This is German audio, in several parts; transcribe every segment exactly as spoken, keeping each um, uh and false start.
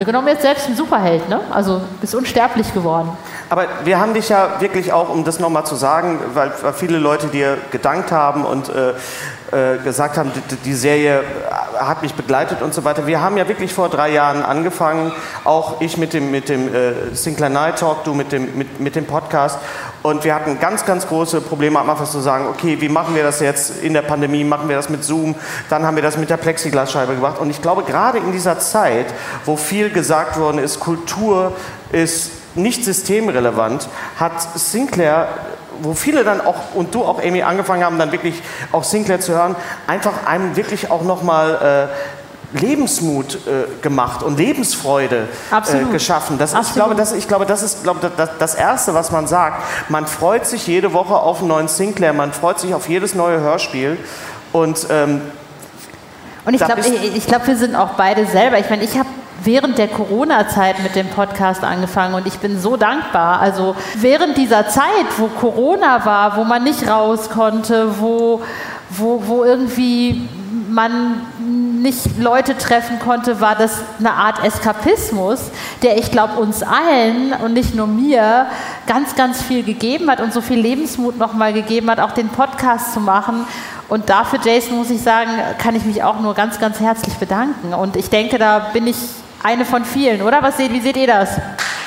Genommen jetzt selbst ein Superheld, ne? Also bist unsterblich geworden. Aber wir haben dich ja wirklich auch, um das nochmal zu sagen, weil, weil viele Leute dir gedankt haben und äh, äh, gesagt haben, die, die Serie hat mich begleitet und so weiter. Wir haben ja wirklich vor drei Jahren angefangen, auch ich mit dem, mit dem äh, Sinclair Night Talk, du mit dem, mit, mit dem Podcast. Und wir hatten ganz, ganz große Probleme am Anfang zu sagen, okay, wie machen wir das jetzt in der Pandemie, machen wir das mit Zoom, dann haben wir das mit der Plexiglasscheibe gemacht. Und ich glaube, gerade in dieser Zeit, wo viel gesagt worden ist, Kultur ist nicht systemrelevant, hat Sinclair, wo viele dann auch, und du auch, Amy, angefangen haben, dann wirklich auch Sinclair zu hören, einfach einem wirklich auch nochmal äh, Lebensmut äh, gemacht und Lebensfreude äh, geschaffen. Das, ich, glaube, das, ich glaube, das ist glaube, das, das Erste, was man sagt. Man freut sich jede Woche auf einen neuen Sinclair, man freut sich auf jedes neue Hörspiel. Und, ähm, und ich glaube, ich, ich glaub, wir sind auch beide selber. Ich meine, ich habe während der Corona-Zeit mit dem Podcast angefangen und ich bin so dankbar. Also während dieser Zeit, wo Corona war, wo man nicht raus konnte, wo, wo, wo irgendwie man nicht Leute treffen konnte, war das eine Art Eskapismus, der, ich glaube, uns allen und nicht nur mir ganz, ganz viel gegeben hat und so viel Lebensmut nochmal gegeben hat, auch den Podcast zu machen. Und dafür, Jason, muss ich sagen, kann ich mich auch nur ganz, ganz herzlich bedanken. Und ich denke, da bin ich eine von vielen, oder? Was seht, wie seht ihr das? Ja.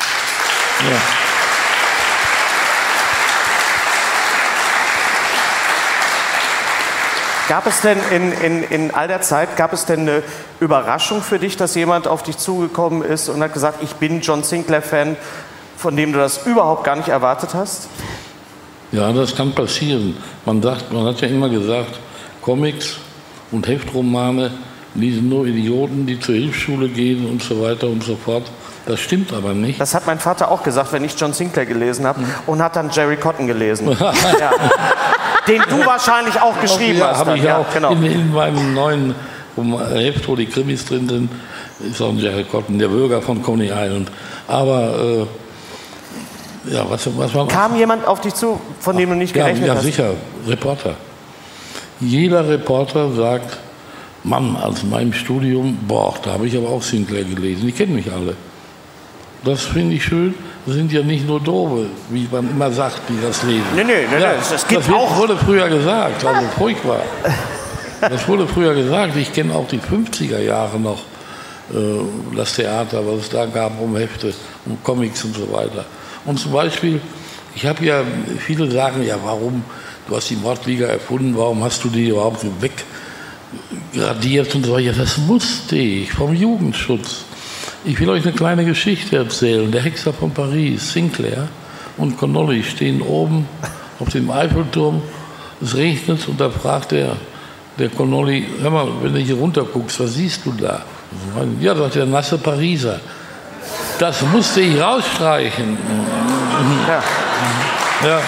Gab es denn in, in, in all der Zeit, gab es denn eine Überraschung für dich, dass jemand auf dich zugekommen ist und hat gesagt, ich bin John Sinclair-Fan, von dem du das überhaupt gar nicht erwartet hast? Ja, das kann passieren. Man, sagt, man hat ja immer gesagt, Comics und Heftromane lesen nur Idioten, die zur Hilfsschule gehen und so weiter und so fort. Das stimmt aber nicht. Das hat mein Vater auch gesagt, wenn ich John Sinclair gelesen habe, mhm. und hat dann Jerry Cotton gelesen. Ja. Den du wahrscheinlich auch geschrieben ja, hast. Habe ich ja, auch. Genau. In, in meinem neuen Heft, wo die Krimis drin sind, ist auch ein Jerry Cotton, der Bürger von Coney Island. Aber äh, ja, was, was war Kam jemand auf dich zu, von dem du nicht ja, gerechnet ja, hast? Ja, sicher. Reporter. Jeder Reporter sagt, Mann, aus meinem Studium, boah, da habe ich aber auch Sinclair gelesen. Die kennen mich alle. Das finde ich schön. Das sind ja nicht nur Doofe, wie man immer sagt, die das lesen. Nee, nee, nee, ja, nee das gibt das wird, auch. wurde früher gesagt, also furchtbar. Das wurde früher gesagt. Ich kenne auch die fünfziger Jahre noch, äh, das Theater, was es da gab, um Hefte, um Comics und so weiter. Und zum Beispiel, ich habe ja, viele sagen, ja, warum, du hast die Mordliga erfunden, warum hast du die überhaupt weggradiert und so. Ja, das musste ich vom Jugendschutz. Ich will euch eine kleine Geschichte erzählen. Der Hexer von Paris, Sinclair und Connolly stehen oben auf dem Eiffelturm. Es regnet und da fragt der, der Connolly, hör mal, wenn du hier runter guckst, was siehst du da? Ja, sagt der nasse Pariser. Das musste ich rausstreichen. Ja. Ja.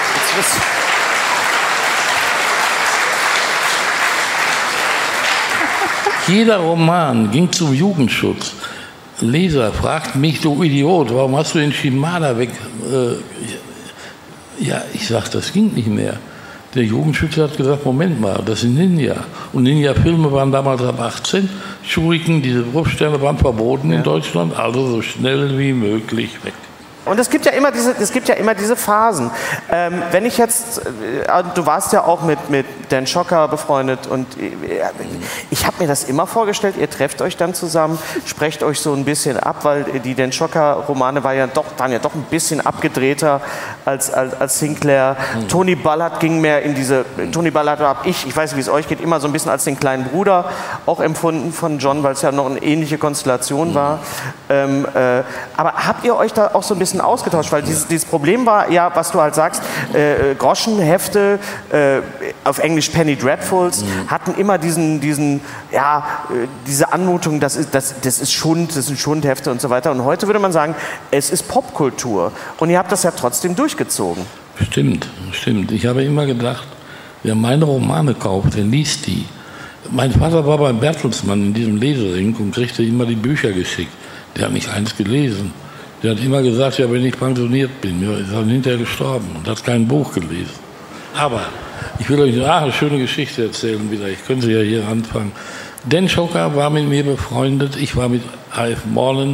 Jeder Roman ging zum Jugendschutz. Leser fragt mich, du Idiot, warum hast du den Shimada weg? Äh, ja, ich sag, das ging nicht mehr. Der Jugendschützer hat gesagt, Moment mal, das sind Ninja. Und Ninja-Filme waren damals ab achtzehn. Shuriken, diese Bruchsterne waren verboten ja. in Deutschland, also so schnell wie möglich weg. Und es gibt ja immer diese, es gibt ja immer diese Phasen. Ähm, wenn ich jetzt, äh, du warst ja auch mit, mit Dan Schocker befreundet und äh, ich habe mir das immer vorgestellt, ihr trefft euch dann zusammen, sprecht euch so ein bisschen ab, weil die Dan Schocker Romane waren ja doch, waren ja doch ein bisschen abgedrehter als, als, als Sinclair. Mhm. Tony Ballard ging mehr in diese, Tony Ballard habe ich, ich weiß nicht, wie es euch geht, immer so ein bisschen als den kleinen Bruder auch empfunden von John, weil es ja noch eine ähnliche Konstellation mhm. war. Ähm, äh, aber habt ihr euch da auch so ein bisschen ausgetauscht, weil dieses, dieses Problem war ja, was du halt sagst, äh, Groschenhefte, äh, auf Englisch Penny Dreadfuls, mhm. hatten immer diesen, diesen, ja, äh, diese Anmutung, das ist, das, das ist Schund, das sind Schundhefte und so weiter. Und heute würde man sagen, es ist Popkultur. Und ihr habt das ja trotzdem durchgezogen. Stimmt, stimmt. Ich habe immer gedacht, wer meine Romane kauft, der liest die. Mein Vater war beim Bertelsmann in diesem Lesering und kriegte immer die Bücher geschickt. Der hat nicht eins gelesen. Der hat immer gesagt, ja, wenn ich pensioniert bin, ja, ist er hinterher gestorben und hat kein Buch gelesen. Aber ich will euch ah, eine schöne Geschichte erzählen wieder. Ich könnte ja hier anfangen. Dan Schocker war mit mir befreundet. Ich war mit Alf Morland